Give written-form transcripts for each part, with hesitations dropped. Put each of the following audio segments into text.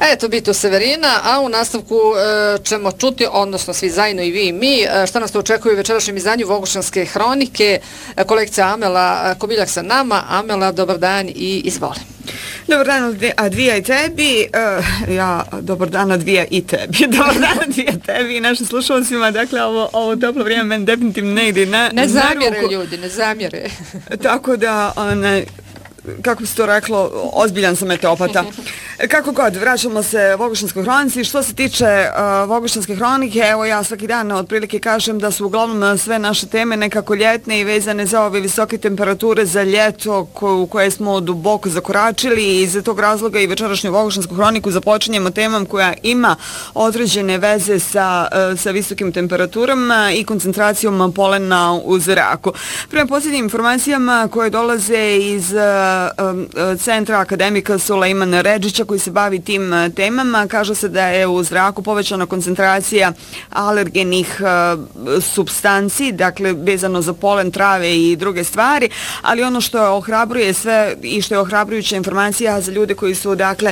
Eto, Bito Severina, a u nastavku ćemo čuti, odnosno svi zajedno i vi i mi, šta nas to očekuje u večerašnjem izdanju Vogošćanske hronike. Kolekcija Amela Kobiljak sa nama. Amela, dobar dan i izvoli. Dobar dan, Advija i tebi. Dobar dan, Advija i tebi. Dobar dan, Advija i tebi i našim slušalcima. Dakle, ovo toplo vrijeme meni definitivno ne ide na ne zamjere ruku. Ljudi, ne zamjere. Tako da, kako bi se to reklo, ozbiljan sam meteopata. Kako god, vraćamo se Vogošćanskoj hronici. Što se tiče Vogošćanske hronike, evo ja svaki dan otprilike kažem da su uglavnom sve naše teme nekako ljetne i vezane za ove visoke temperature za ljeto u koje smo duboko zakoračili i iz tog razloga i večerašnju Vogošćansku hroniku započinjemo temom koja ima određene veze sa visokim temperaturama i koncentracijom polena u zraku. Prema posljednjim informacijama koje dolaze iz centra akademika Sulejmana Redžića koji se bavi tim temama, kaže se da je u zraku povećana koncentracija alergenih supstanci, dakle vezano za polen, trave i druge stvari, ali ono što ohrabruje sve i što je ohrabrujuća informacija za ljude koji su dakle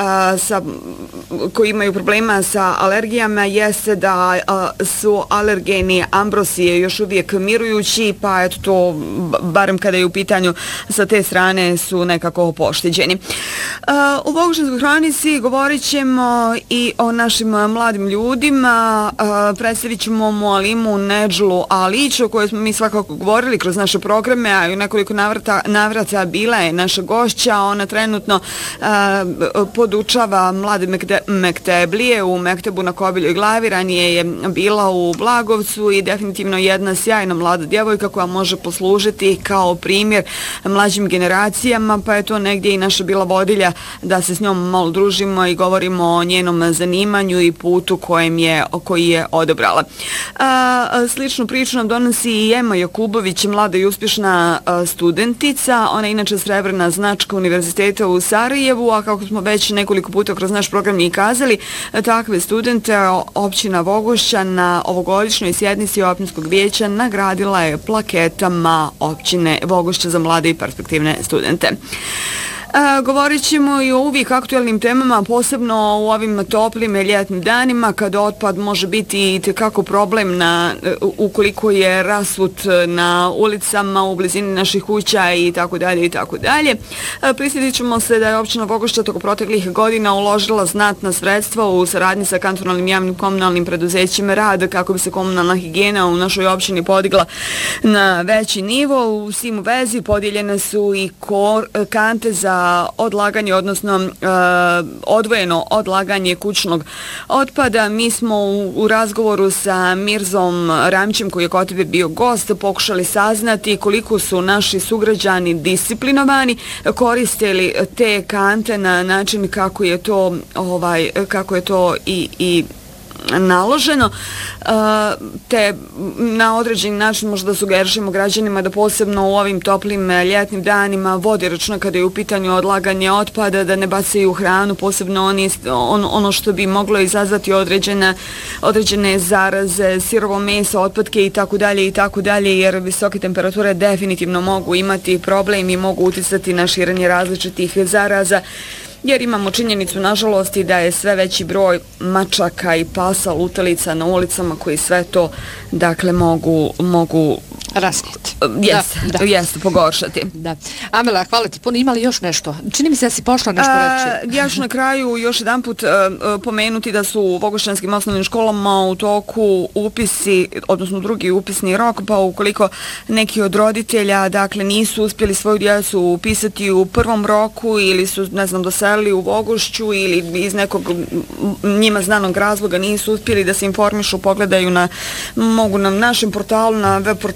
koji imaju problema sa alergijama jeste da su alergeni ambrosije još uvijek mirujući, pa eto to barem kada je u pitanju sa te strane su nekako pošteđeni. U Vogošćanskoj hronici govorit ćemo i o našim mladim ljudima. Predstavit ćemo Mualimu Nedžlu Alić, o kojoj smo mi svakako govorili kroz naše programe, a i u nekoliko navrata bila je naša gošća. Ona trenutno podučava mlade mekteblije u Mektebu na Kobiljoj glavi. Ranije je bila u Blagovcu i definitivno jedna sjajna mlada djevojka koja može poslužiti kao primjer mlađim generacijama, pa je to negdje i naša bila vodilja da se s njom malo družimo i govorimo o njenom zanimanju i putu koji je odabrala. Sličnu priču nam donosi i Ema Jakubović, mlada i uspješna studentica. Ona je inače srebrna značka Univerziteta u Sarajevu, a kako smo već nekoliko puta kroz naš program i kazali, takve studente općina Vogošća na ovogodišnjoj sjednici općinskog vijeća nagradila je plaketama općine Vogošća za mlade i perspektivne studente. Govorit ćemo i o uvijek aktualnim temama, posebno u ovim toplim ljetnim danima kada otpad može biti itekako problem ukoliko je rasut na ulicama, u blizini naših kuća i tako dalje i tako dalje. Prisjetit ćemo se da je općina Vogošća toko proteklih godina uložila znatna sredstva u saradnji sa kantonalnim javnim komunalnim preduzećima rada kako bi se komunalna higijena u našoj općini podigla na veći nivo. U svim u vezi podijeljene su i kante za odlaganje, odnosno odvojeno odlaganje kućnog otpada. Mi smo u razgovoru sa Mirzom Ramćem, koji je kod tebe bio gost, pokušali saznati koliko su naši sugrađani disciplinovani, koristili te kante na način kako je to i naloženo, te na određeni način možda sugerišemo građanima da posebno u ovim toplim ljetnim danima vode računa kada je u pitanju odlaganje otpada, da ne bacaju hranu, posebno ono što bi moglo izazvati određene zaraze, sirovo meso, otpadke i tako dalje, jer visoke temperature definitivno mogu imati problem i mogu uticati na širenje različitih zaraza. Jer imamo činjenicu, nažalost, i da je sve veći broj mačaka i pasa, lutalica na ulicama koji sve to, dakle, mogu raskiti. Jeste, pogoršati. Da. Amela, hvala ti puno. Ima li još nešto? Čini mi se da si pošla nešto reći. Ja ću na kraju još jedan put pomenuti da su u Vogošćanskim osnovnim školama u toku upisi, odnosno drugi upisni rok, pa ukoliko neki od roditelja, dakle, nisu uspjeli svoju djecu upisati u prvom roku ili su, ne znam, doselili u Vogošću ili iz nekog njima znanog razloga nisu uspjeli da se informišu, pogledaju mogu na našem portalu, na web portalu